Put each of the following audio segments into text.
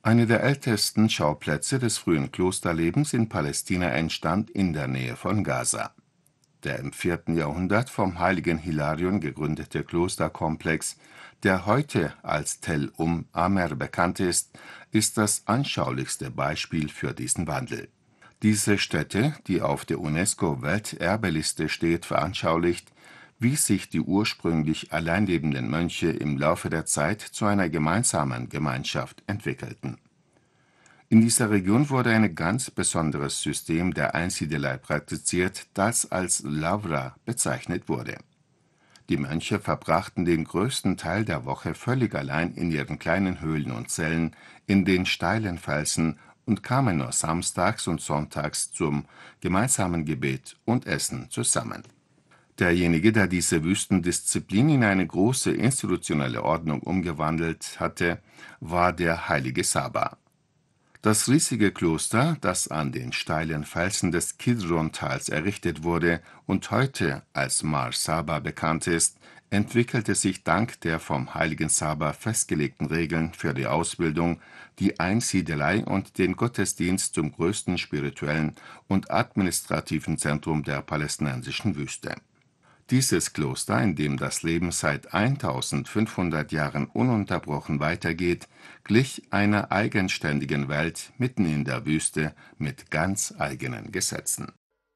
Eine der ältesten Schauplätze des frühen Klosterlebens in Palästina entstand in der Nähe von Gaza. Der im 4. Jahrhundert vom heiligen Hilarion gegründete Klosterkomplex, der heute als Tel Amer bekannt ist das anschaulichste Beispiel für diesen Wandel. Diese Stätte, die auf der UNESCO-Welterbeliste steht, veranschaulicht, wie sich die ursprünglich allein lebenden Mönche im Laufe der Zeit zu einer gemeinsamen Gemeinschaft entwickelten. In dieser Region wurde ein ganz besonderes System der Einsiedelei praktiziert, das als Lavra bezeichnet wurde. Die Mönche verbrachten den größten Teil der Woche völlig allein in ihren kleinen Höhlen und Zellen in den steilen Felsen und kamen nur samstags und sonntags zum gemeinsamen Gebet und Essen zusammen. Derjenige, der diese Wüstendisziplin in eine große institutionelle Ordnung umgewandelt hatte, war der heilige Saba. Das riesige Kloster, das an den steilen Felsen des Kidron-Tals errichtet wurde und heute als Mar Saba bekannt ist, entwickelte sich dank der vom heiligen Saba festgelegten Regeln für die Ausbildung, die Einsiedelei und den Gottesdienst zum größten spirituellen und administrativen Zentrum der palästinensischen Wüste. Dieses Kloster, in dem das Leben seit 1500 Jahren ununterbrochen weitergeht, glich einer eigenständigen Welt mitten in der Wüste mit ganz eigenen Gesetzen.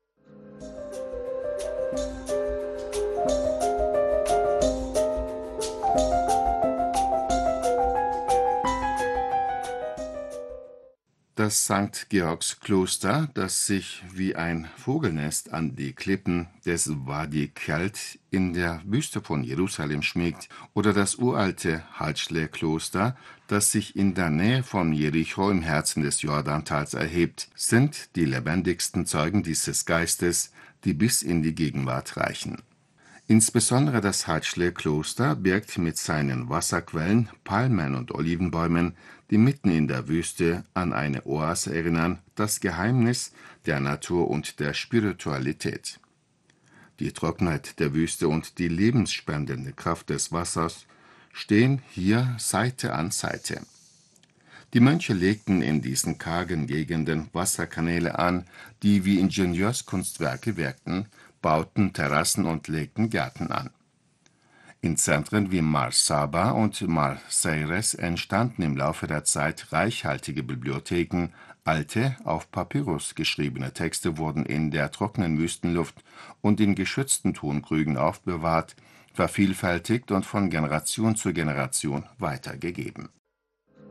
Das St. Georgskloster, das sich wie ein Vogelnest an die Klippen des Wadi Kelt in der Wüste von Jerusalem schmiegt, oder das uralte Hadschle-Kloster, das sich in der Nähe von Jericho im Herzen des Jordantals erhebt, sind die lebendigsten Zeugen dieses Geistes, die bis in die Gegenwart reichen. Insbesondere das Hadschle-Kloster birgt mit seinen Wasserquellen, Palmen und Olivenbäumen, die mitten in der Wüste an eine Oase erinnern, das Geheimnis der Natur und der Spiritualität. Die Trockenheit der Wüste und die lebensspendende Kraft des Wassers stehen hier Seite an Seite. Die Mönche legten in diesen kargen Gegenden Wasserkanäle an, die wie Ingenieurskunstwerke wirkten, bauten Terrassen und legten Gärten an. In Zentren wie Mar Saba und Mar Seires entstanden im Laufe der Zeit reichhaltige Bibliotheken, alte, auf Papyrus geschriebene Texte wurden in der trockenen Wüstenluft und in geschützten Tonkrügen aufbewahrt, vervielfältigt und von Generation zu Generation weitergegeben